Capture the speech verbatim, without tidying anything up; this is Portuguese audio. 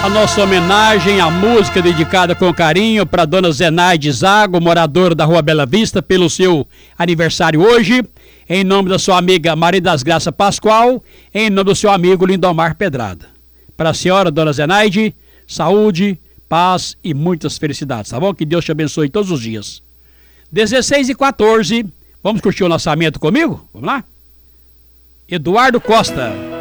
A nossa homenagem, a música dedicada com carinho para dona Zenaide Zago, moradora da Rua Bela Vista, pelo seu aniversário hoje, em nome da sua amiga Maria das Graças Pascoal, em nome do seu amigo Lindomar Pedrada. Para a senhora, dona Zenaide, saúde, paz e muitas felicidades, tá bom? Que Deus te abençoe todos os dias. dezesseis e quatorze, vamos curtir o lançamento comigo? Vamos lá? Eduardo Costa.